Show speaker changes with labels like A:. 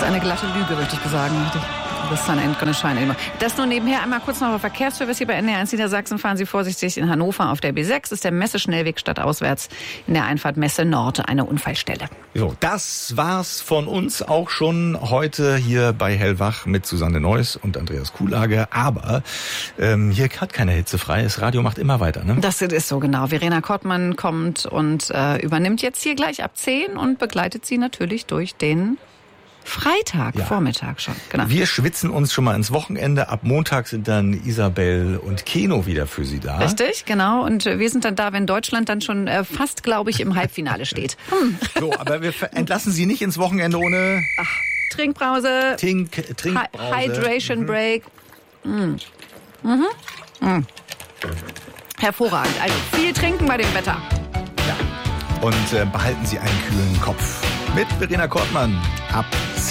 A: eine glatte Lüge, würde ich sagen. The sun ain't gonna shine anymore. Das nur nebenher. Einmal kurz noch auf Verkehrsservice hier bei NDR1 Niedersachsen. Fahren Sie vorsichtig in Hannover auf der B6. Ist der Messeschnellweg stadtauswärts in der Einfahrt Messe Nord eine Unfallstelle.
B: So, das war's von uns auch schon heute hier bei Hellwach mit Susanne Neuss und Andreas Kuhlage. Aber hier hat keiner Hitze frei. Das Radio macht immer weiter, ne?
A: Das ist so, genau. Verena Kottmann kommt und übernimmt jetzt hier gleich ab 10 und begleitet Sie natürlich durch den Freitag, ja. Vormittag schon. Genau.
B: Wir schwitzen uns schon mal ins Wochenende. Ab Montag sind dann Isabel und Keno wieder für Sie da.
A: Richtig, genau. Und wir sind dann da, wenn Deutschland dann schon fast, glaube ich, im Halbfinale steht.
B: So, aber wir entlassen Sie nicht ins Wochenende ohne...
A: Ach, Trinkpause.
B: Trinkpause.
A: Hydration Break. Hervorragend. Also viel trinken bei dem Wetter.
B: Ja. Und behalten Sie einen kühlen Kopf. Mit Verena Kottmann ab